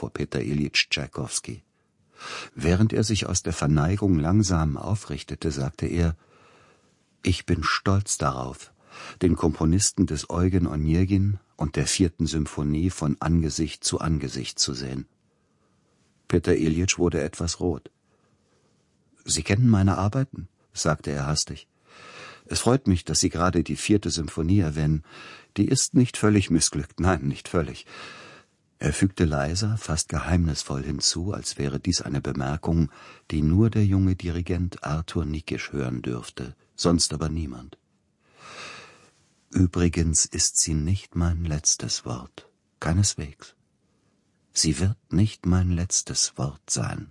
vor Peter Iljitsch Tschaikowski. Während er sich aus der Verneigung langsam aufrichtete, sagte er: »Ich bin stolz darauf, den Komponisten des Eugen Onegin und der 4. Symphonie von Angesicht zu Angesicht zu sehen.« Peter Iljitsch wurde etwas rot. »Sie kennen meine Arbeiten?« sagte er hastig. »Es freut mich, dass Sie gerade die 4. Symphonie erwähnen. Die ist nicht völlig missglückt, nein, nicht völlig.« Er fügte leiser, fast geheimnisvoll hinzu, als wäre dies eine Bemerkung, die nur der junge Dirigent Arthur Nikisch hören dürfte, sonst aber niemand. »Übrigens ist sie nicht mein letztes Wort, keineswegs. Sie wird nicht mein letztes Wort sein.«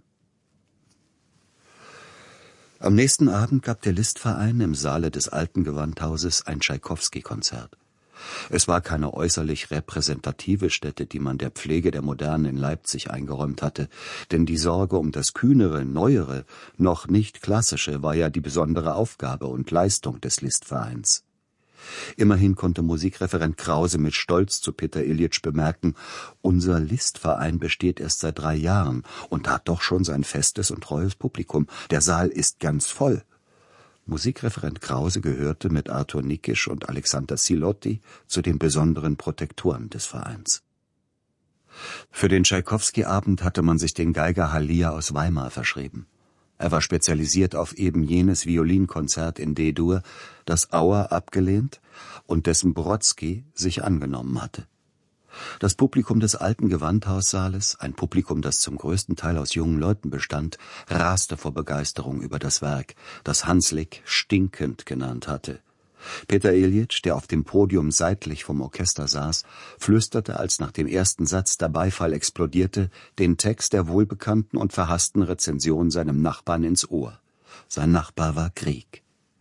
Am nächsten Abend gab der Listverein im Saale des Alten Gewandhauses ein Tschaikowski-Konzert. Es war keine äußerlich repräsentative Stätte, die man der Pflege der Moderne in Leipzig eingeräumt hatte, denn die Sorge um das Kühnere, Neuere, noch nicht Klassische war ja die besondere Aufgabe und Leistung des Listvereins. Immerhin konnte Musikreferent Krause mit Stolz zu Peter Iljitsch bemerken: »Unser Listverein besteht erst seit 3 Jahren und hat doch schon sein festes und treues Publikum. Der Saal ist ganz voll.« Musikreferent Krause gehörte mit Arthur Nikisch und Alexander Silotti zu den besonderen Protektoren des Vereins. Für den Tschaikowski-Abend hatte man sich den Geiger Halia aus Weimar verschrieben. Er war spezialisiert auf eben jenes Violinkonzert in D-Dur, das Auer abgelehnt und dessen Brodsky sich angenommen hatte. Das Publikum des alten Gewandhaussaales, ein Publikum, das zum größten Teil aus jungen Leuten bestand, raste vor Begeisterung über das Werk, das Hanslick stinkend genannt hatte. Peter Iljitsch, der auf dem Podium seitlich vom Orchester saß, flüsterte, als nach dem ersten Satz der Beifall explodierte, den Text der wohlbekannten und verhassten Rezension seinem Nachbarn ins Ohr. Sein Nachbar war Grieg.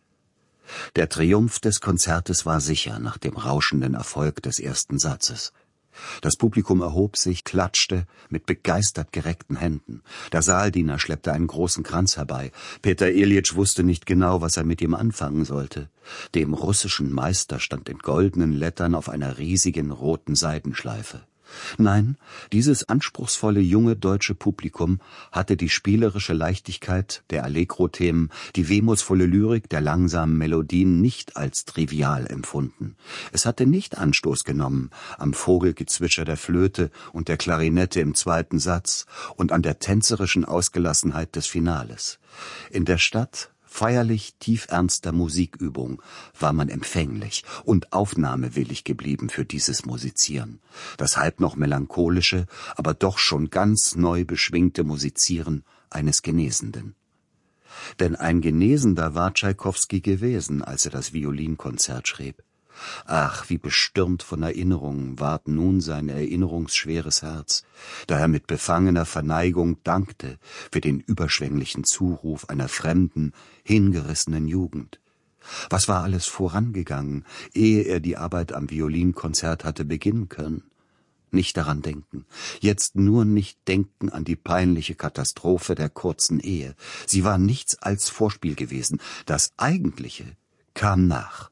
Der Triumph des Konzertes war sicher nach dem rauschenden Erfolg des ersten Satzes. Das Publikum erhob sich, klatschte mit begeistert gereckten Händen. Der Saaldiener schleppte einen großen Kranz herbei. Peter Iljitsch wusste nicht genau, was er mit ihm anfangen sollte. Dem russischen Meister stand in goldenen Lettern auf einer riesigen roten Seidenschleife. Nein, dieses anspruchsvolle junge deutsche Publikum hatte die spielerische Leichtigkeit der Allegro-Themen, die wehmutsvolle Lyrik der langsamen Melodien nicht als trivial empfunden. Es hatte nicht Anstoß genommen am Vogelgezwitscher der Flöte und der Klarinette im zweiten Satz und an der tänzerischen Ausgelassenheit des Finales. In der Stadt feierlich tiefernster Musikübung war man empfänglich und aufnahmewillig geblieben für dieses Musizieren, das halb noch melancholische, aber doch schon ganz neu beschwingte Musizieren eines Genesenden. Denn ein Genesender war Tschaikowski gewesen, als er das Violinkonzert schrieb. Ach, wie bestürmt von Erinnerungen ward nun sein erinnerungsschweres Herz, da er mit befangener Verneigung dankte für den überschwänglichen Zuruf einer fremden, hingerissenen Jugend. Was war alles vorangegangen, ehe er die Arbeit am Violinkonzert hatte beginnen können? Nicht daran denken, jetzt nur nicht denken an die peinliche Katastrophe der kurzen Ehe. Sie war nichts als Vorspiel gewesen, das Eigentliche kam nach.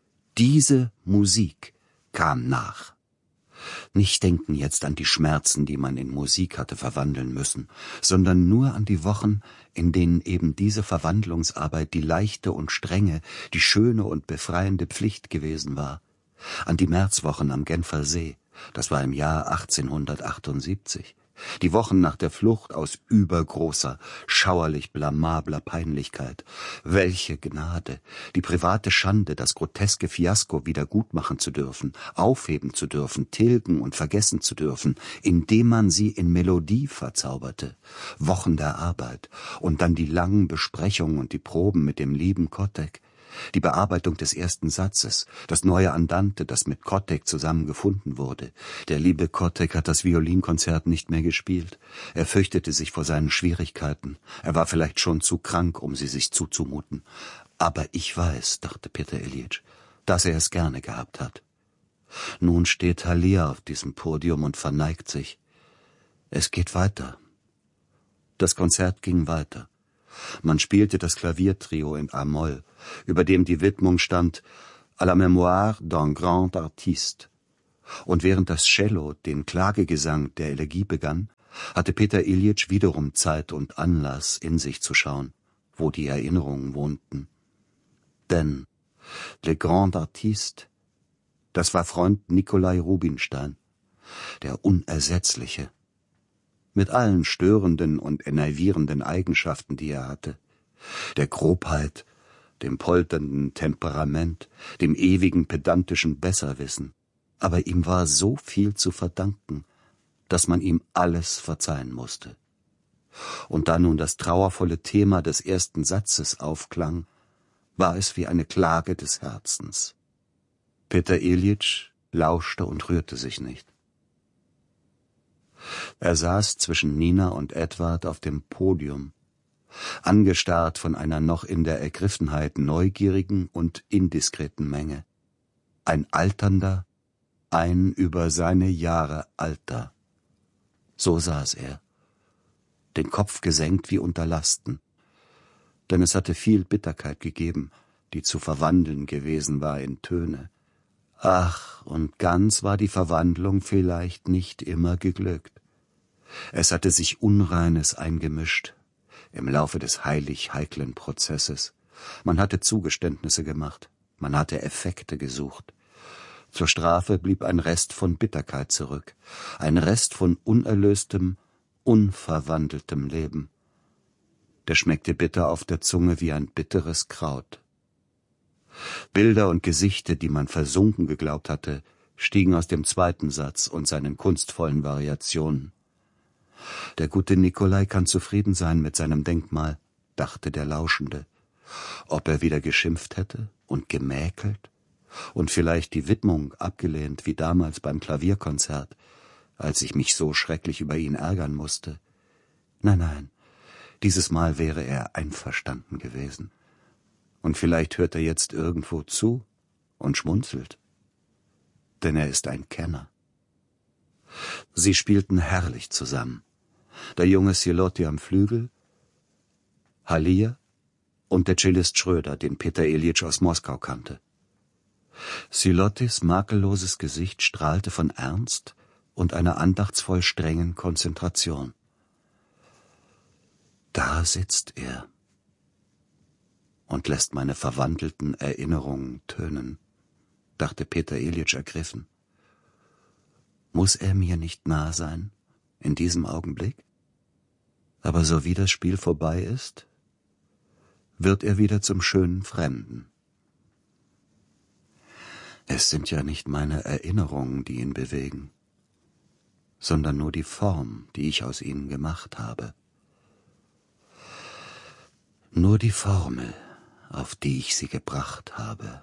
Diese Musik kam nach. Nicht denken jetzt an die Schmerzen, die man in Musik hatte verwandeln müssen, sondern nur an die Wochen, in denen eben diese Verwandlungsarbeit die leichte und strenge, die schöne und befreiende Pflicht gewesen war. An die Märzwochen am Genfer See, das war im Jahr 1878. Die Wochen nach der Flucht aus übergroßer, schauerlich blamabler Peinlichkeit. Welche Gnade, die private Schande, das groteske Fiasko wieder gutmachen zu dürfen, aufheben zu dürfen, tilgen und vergessen zu dürfen, indem man sie in Melodie verzauberte. Wochen der Arbeit und dann die langen Besprechungen und die Proben mit dem lieben Kotek. Die Bearbeitung des ersten Satzes, das neue Andante, das mit Kotek zusammen gefunden wurde. Der liebe Kotek hat das Violinkonzert nicht mehr gespielt. Er fürchtete sich vor seinen Schwierigkeiten. Er war vielleicht schon zu krank, um sie sich zuzumuten. Aber ich weiß, dachte Peter Iljitsch, dass er es gerne gehabt hat. Nun steht Halia auf diesem Podium und verneigt sich. Es geht weiter. Das Konzert ging weiter. Man spielte das Klaviertrio in A-Moll, über dem die Widmung stand »À la mémoire d'un grand artiste«. Und während das Cello den Klagegesang der Elegie begann, hatte Peter Iljitsch wiederum Zeit und Anlass, in sich zu schauen, wo die Erinnerungen wohnten. Denn Le Grand Artiste, das war Freund Nikolai Rubinstein, der Unersetzliche, mit allen störenden und enervierenden Eigenschaften, die er hatte, der Grobheit, dem polternden Temperament, dem ewigen pedantischen Besserwissen. Aber ihm war so viel zu verdanken, dass man ihm alles verzeihen musste. Und da nun das trauervolle Thema des ersten Satzes aufklang, war es wie eine Klage des Herzens. Peter Iljitsch lauschte und rührte sich nicht. Er saß zwischen Nina und Edward auf dem Podium, angestarrt von einer noch in der Ergriffenheit neugierigen und indiskreten Menge. Ein alternder, ein über seine Jahre alter. So saß er, den Kopf gesenkt wie unter Lasten, denn es hatte viel Bitterkeit gegeben, die zu verwandeln gewesen war in Töne. Ach, und ganz war die Verwandlung vielleicht nicht immer geglückt. Es hatte sich Unreines eingemischt im Laufe des heilig heiklen Prozesses. Man hatte Zugeständnisse gemacht, man hatte Effekte gesucht. Zur Strafe blieb ein Rest von Bitterkeit zurück, ein Rest von unerlöstem, unverwandeltem Leben. Der schmeckte bitter auf der Zunge wie ein bitteres Kraut. Bilder und Gesichter, die man versunken geglaubt hatte, stiegen aus dem zweiten Satz und seinen kunstvollen Variationen. Der gute Nikolai kann zufrieden sein mit seinem Denkmal, dachte der Lauschende. Ob er wieder geschimpft hätte und gemäkelt und vielleicht die Widmung abgelehnt wie damals beim Klavierkonzert, als ich mich so schrecklich über ihn ärgern musste. Nein, dieses Mal wäre er einverstanden gewesen. Und vielleicht hört er jetzt irgendwo zu und schmunzelt. Denn er ist ein Kenner. Sie spielten herrlich zusammen. Der junge Szilotti am Flügel, Halia und der Cellist Schröder, den Peter Iljitsch aus Moskau kannte. Szilottis makelloses Gesicht strahlte von Ernst und einer andachtsvoll strengen Konzentration. Da sitzt er und lässt meine verwandelten Erinnerungen tönen, dachte Peter Iljitsch ergriffen. Muss er mir nicht nah sein, in diesem Augenblick? Aber so wie das Spiel vorbei ist, wird er wieder zum schönen Fremden. Es sind ja nicht meine Erinnerungen, die ihn bewegen, sondern nur die Form, die ich aus ihnen gemacht habe. Nur die Formel, auf die ich sie gebracht habe.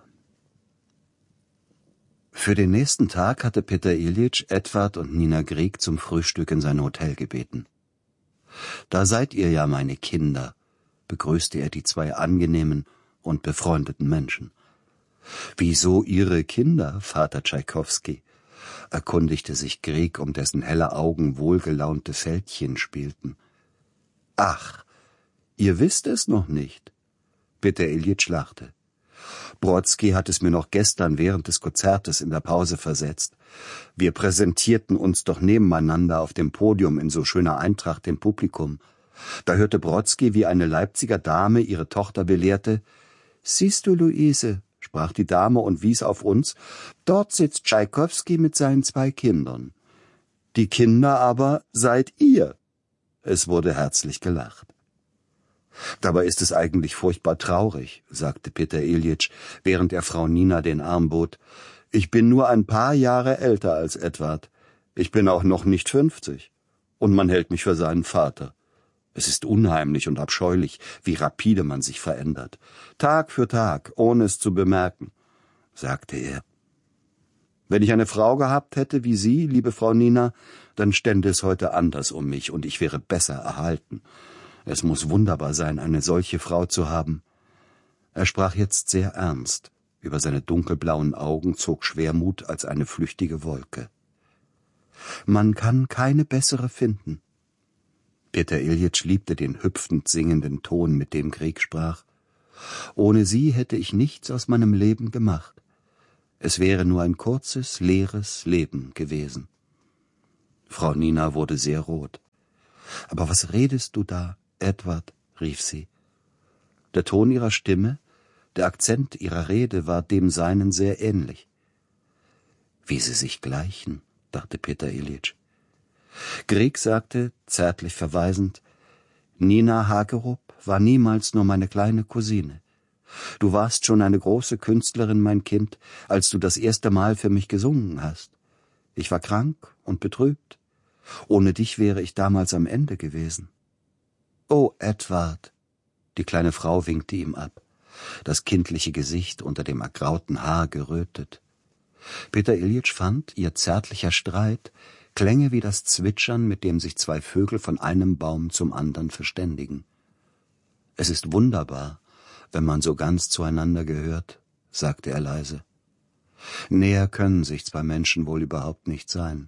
Für den nächsten Tag hatte Peter Iljitsch Edward und Nina Grieg zum Frühstück in sein Hotel gebeten. »Da seid ihr ja, meine Kinder«, begrüßte er die zwei angenehmen und befreundeten Menschen. »Wieso Ihre Kinder, Vater Tschaikowski?« erkundigte sich Grieg, um dessen helle Augen wohlgelaunte Fältchen spielten. »Ach, ihr wisst es noch nicht?« Peter Iljitsch lachte. »Brodsky hat es mir noch gestern während des Konzertes in der Pause versetzt. Wir präsentierten uns doch nebeneinander auf dem Podium in so schöner Eintracht dem Publikum. Da hörte Brodsky, wie eine Leipziger Dame ihre Tochter belehrte. »Siehst du, Luise«, sprach die Dame und wies auf uns, »dort sitzt Tschaikowski mit seinen 2 Kindern. Die Kinder aber seid ihr.« Es wurde herzlich gelacht. »Dabei ist es eigentlich furchtbar traurig«, sagte Peter Iljitsch, während er Frau Nina den Arm bot. »Ich bin nur ein paar Jahre älter als Edward. Ich bin auch noch nicht 50. Und man hält mich für seinen Vater. Es ist unheimlich und abscheulich, wie rapide man sich verändert. Tag für Tag, ohne es zu bemerken«, sagte er. »Wenn ich eine Frau gehabt hätte wie Sie, liebe Frau Nina, dann stände es heute anders um mich und ich wäre besser erhalten. Es muss wunderbar sein, eine solche Frau zu haben.« Er sprach jetzt sehr ernst. Über seine dunkelblauen Augen zog Schwermut als eine flüchtige Wolke. »Man kann keine bessere finden.« Peter Iljitsch liebte den hüpfend singenden Ton, mit dem Grieg sprach. »Ohne sie hätte ich nichts aus meinem Leben gemacht. Es wäre nur ein kurzes, leeres Leben gewesen. Frau Nina wurde sehr rot. »Aber was redest du da, Edward?« rief sie. Der Ton ihrer Stimme, der Akzent ihrer Rede war dem seinen sehr ähnlich. »Wie sie sich gleichen«, dachte Peter Iljitsch. Grieg sagte, zärtlich verweisend, »Nina Hagerup war niemals nur meine kleine Cousine. Du warst schon eine große Künstlerin, mein Kind, als du das erste Mal für mich gesungen hast. Ich war krank und betrübt. Ohne dich wäre ich damals am Ende gewesen.« »Oh, Edward!« Die kleine Frau winkte ihm ab, das kindliche Gesicht unter dem ergrauten Haar gerötet. Peter Iljitsch fand, ihr zärtlicher Streit klänge wie das Zwitschern, mit dem sich zwei Vögel von einem Baum zum anderen verständigen. »Es ist wunderbar, wenn man so ganz zueinander gehört«, sagte er leise. »Näher können sich zwei Menschen wohl überhaupt nicht sein.«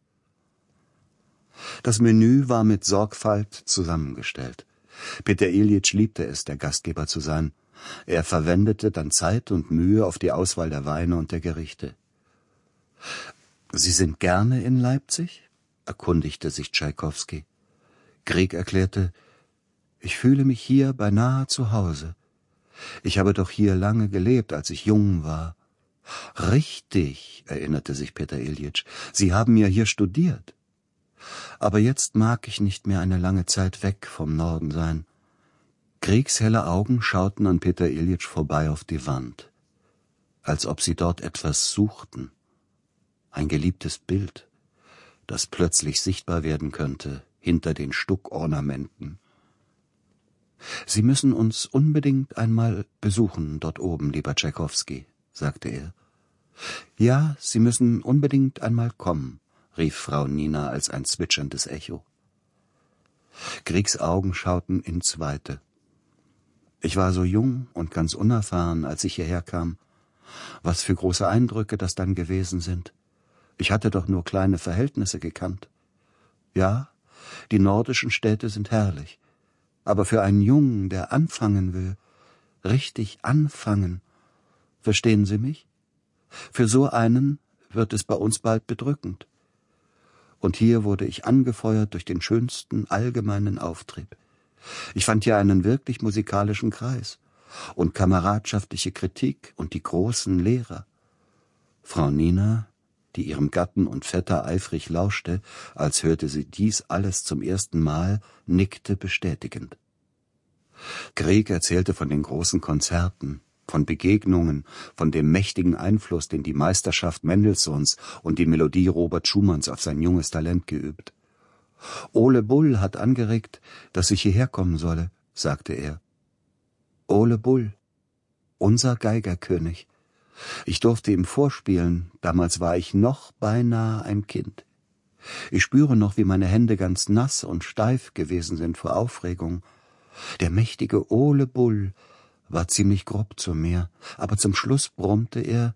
Das Menü war mit Sorgfalt zusammengestellt. Peter Iljitsch liebte es, der Gastgeber zu sein. Er verwendete dann Zeit und Mühe auf die Auswahl der Weine und der Gerichte. »Sie sind gerne in Leipzig?« erkundigte sich Tschaikowski. Grieg erklärte, »Ich fühle mich hier beinahe zu Hause. Ich habe doch hier lange gelebt, als ich jung war.« »Richtig«, erinnerte sich Peter Iljitsch, »Sie haben ja hier studiert. Aber jetzt mag ich nicht mehr eine lange Zeit weg vom Norden sein.« Griegs helle Augen schauten an Peter Iljitsch vorbei auf die Wand, als ob sie dort etwas suchten. Ein geliebtes Bild, das plötzlich sichtbar werden könnte hinter den Stuckornamenten. »Sie müssen uns unbedingt einmal besuchen dort oben, lieber Tschaikowski«, sagte er. »Ja, Sie müssen unbedingt einmal kommen«, rief Frau Nina als ein zwitscherndes Echo. Griegs Augen schauten ins Weite. »Ich war so jung und ganz unerfahren, als ich hierher kam. Was für große Eindrücke das dann gewesen sind. Ich hatte doch nur kleine Verhältnisse gekannt. Ja, die nordischen Städte sind herrlich. Aber für einen Jungen, der anfangen will, richtig anfangen, verstehen Sie mich? Für so einen wird es bei uns bald bedrückend. Und hier wurde ich angefeuert durch den schönsten allgemeinen Auftrieb. Ich fand hier einen wirklich musikalischen Kreis und kameradschaftliche Kritik und die großen Lehrer.« Frau Nina, die ihrem Gatten und Vetter eifrig lauschte, als hörte sie dies alles zum ersten Mal, nickte bestätigend. Grieg erzählte von den großen Konzerten, von Begegnungen, von dem mächtigen Einfluss, den die Meisterschaft Mendelssohns und die Melodie Robert Schumanns auf sein junges Talent geübt. »Ole Bull hat angeregt, dass ich hierher kommen solle«, sagte er. »Ole Bull, unser Geigerkönig. Ich durfte ihm vorspielen, damals war ich noch beinahe ein Kind. Ich spüre noch, wie meine Hände ganz nass und steif gewesen sind vor Aufregung. Der mächtige Ole Bull war ziemlich grob zu mir, aber zum Schluss brummte er,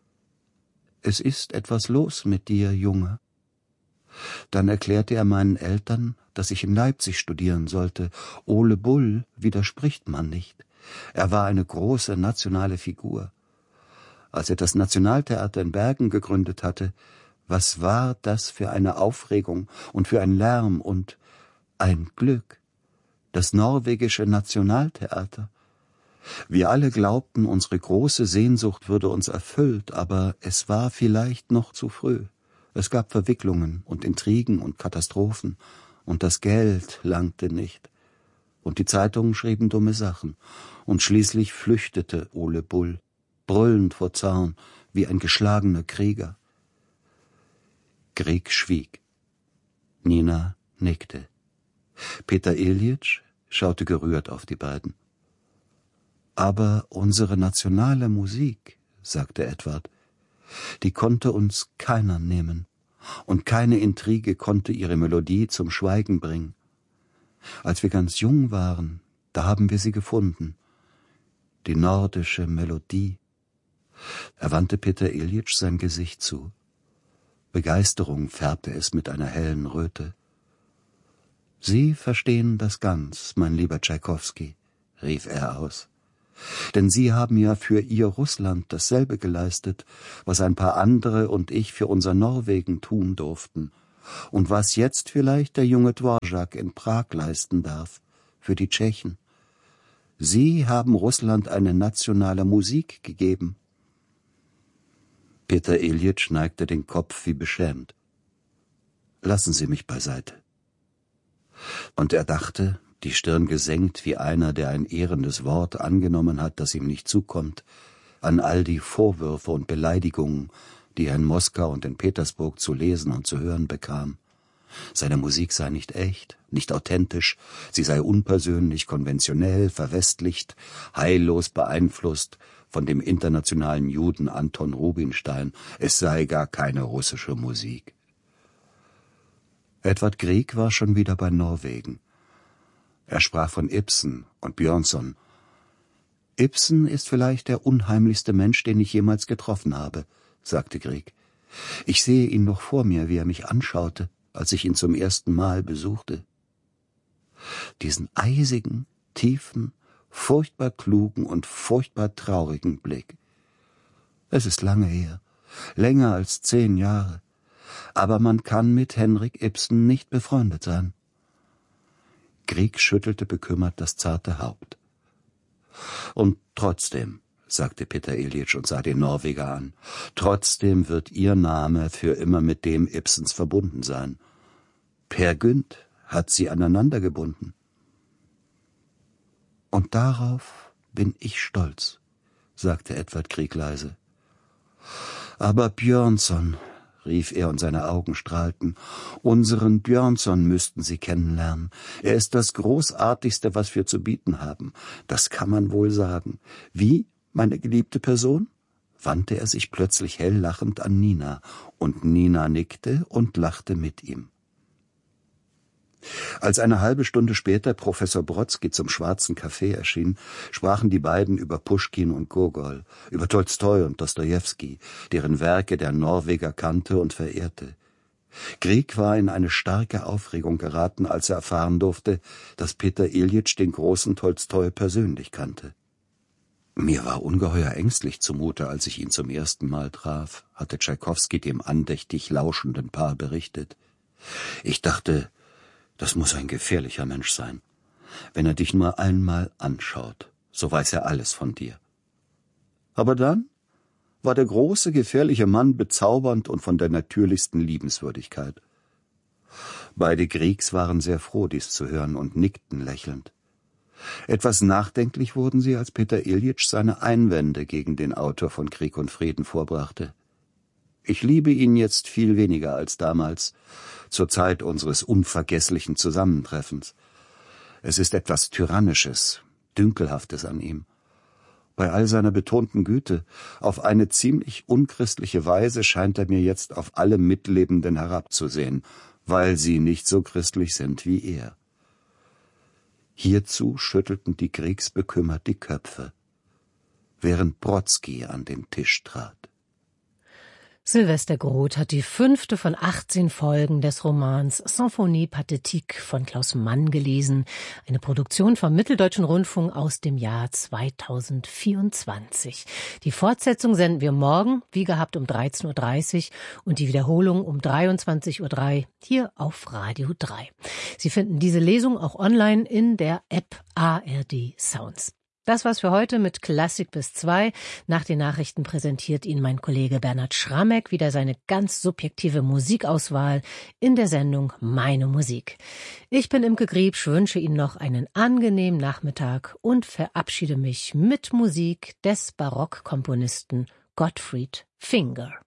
»Es ist etwas los mit dir, Junge.« Dann erklärte er meinen Eltern, dass ich in Leipzig studieren sollte. Ole Bull widerspricht man nicht. Er war eine große nationale Figur. Als er das Nationaltheater in Bergen gegründet hatte, was war das für eine Aufregung und für ein Lärm und ein Glück. Das norwegische Nationaltheater. Wir alle glaubten, unsere große Sehnsucht würde uns erfüllt, aber es war vielleicht noch zu früh. Es gab Verwicklungen und Intrigen und Katastrophen, und das Geld langte nicht. Und die Zeitungen schrieben dumme Sachen, und schließlich flüchtete Ole Bull, brüllend vor Zorn, wie ein geschlagener Krieger. Grieg schwieg. Nina nickte. Peter Iljitsch schaute gerührt auf die beiden. »Aber unsere nationale Musik«, sagte Edward, »die konnte uns keiner nehmen, und keine Intrige konnte ihre Melodie zum Schweigen bringen. Als wir ganz jung waren, da haben wir sie gefunden, die nordische Melodie.« Er wandte Peter Iljitsch sein Gesicht zu. Begeisterung färbte es mit einer hellen Röte. »Sie verstehen das ganz, mein lieber Tschaikowski«, rief er aus. Denn Sie haben ja für Ihr Russland dasselbe geleistet, was ein paar andere und ich für unser Norwegen tun durften, und was jetzt vielleicht der junge Dvorak in Prag leisten darf, für die Tschechen. Sie haben Russland eine nationale Musik gegeben. Peter Iljitsch neigte den Kopf wie beschämt. »Lassen Sie mich beiseite.« Und er dachte, die Stirn gesenkt wie einer, der ein ehrendes Wort angenommen hat, das ihm nicht zukommt, an all die Vorwürfe und Beleidigungen, die er in Moskau und in Petersburg zu lesen und zu hören bekam. Seine Musik sei nicht echt, nicht authentisch, sie sei unpersönlich, konventionell, verwestlicht, heillos beeinflusst von dem internationalen Juden Anton Rubinstein, es sei gar keine russische Musik. Edvard Grieg war schon wieder bei Norwegen. Er sprach von Ibsen und Björnson. »Ibsen ist vielleicht der unheimlichste Mensch, den ich jemals getroffen habe«, sagte Grieg. »Ich sehe ihn noch vor mir, wie er mich anschaute, als ich ihn zum ersten Mal besuchte. Diesen eisigen, tiefen, furchtbar klugen und furchtbar traurigen Blick. Es ist lange her, länger als 10 Jahre, aber man kann mit Henrik Ibsen nicht befreundet sein.« Grieg schüttelte bekümmert das zarte Haupt. »Und trotzdem«, sagte Peter Iljitsch und sah den Norweger an, »trotzdem wird Ihr Name für immer mit dem Ibsens verbunden sein. Per Gynt hat Sie aneinander gebunden. Und darauf bin ich stolz«, sagte Edvard Grieg leise. »Aber Björnson«, rief er und seine Augen strahlten, »unseren Björnson müssten Sie kennenlernen. Er ist das Großartigste, was wir zu bieten haben. Das kann man wohl sagen. Wie, meine geliebte Person?« wandte er sich plötzlich hell lachend an Nina, und Nina nickte und lachte mit ihm. Als eine halbe Stunde später Professor Brodsky zum Schwarzen Café erschien, sprachen die beiden über Puschkin und Gogol, über Tolstoi und Dostojewski, deren Werke der Norweger kannte und verehrte. Grieg war in eine starke Aufregung geraten, als er erfahren durfte, dass Peter Iljitsch den großen Tolstoi persönlich kannte. »Mir war ungeheuer ängstlich zumute, als ich ihn zum ersten Mal traf«, hatte Tschaikowski dem andächtig lauschenden Paar berichtet. »Ich dachte, das muss ein gefährlicher Mensch sein. Wenn er dich nur einmal anschaut, so weiß er alles von dir. Aber dann war der große, gefährliche Mann bezaubernd und von der natürlichsten Liebenswürdigkeit.« Beide Griegs waren sehr froh, dies zu hören, und nickten lächelnd. Etwas nachdenklich wurden sie, als Peter Iljitsch seine Einwände gegen den Autor von Krieg und Frieden vorbrachte. »Ich liebe ihn jetzt viel weniger als damals, zur Zeit unseres unvergesslichen Zusammentreffens. Es ist etwas Tyrannisches, Dünkelhaftes an ihm. Bei all seiner betonten Güte, auf eine ziemlich unchristliche Weise scheint er mir jetzt auf alle Mitlebenden herabzusehen, weil sie nicht so christlich sind wie er.« Hierzu schüttelten die Griegs bekümmert die Köpfe, während Brodsky an den Tisch trat. Sylvester Groth hat die 5. von 18 Folgen des Romans Symphonie Pathétique von Klaus Mann gelesen. Eine Produktion vom Mitteldeutschen Rundfunk aus dem Jahr 2024. Die Fortsetzung senden wir morgen, wie gehabt, um 13.30 Uhr und die Wiederholung um 23.03 Uhr hier auf Radio 3. Sie finden diese Lesung auch online in der App ARD Sounds. Das war's für heute mit Klassik bis 2. Nach den Nachrichten präsentiert Ihnen mein Kollege Bernhard Schramek wieder seine ganz subjektive Musikauswahl in der Sendung Meine Musik. Ich bin Imke Griebsch, wünsche Ihnen noch einen angenehmen Nachmittag und verabschiede mich mit Musik des Barockkomponisten Gottfried Finger.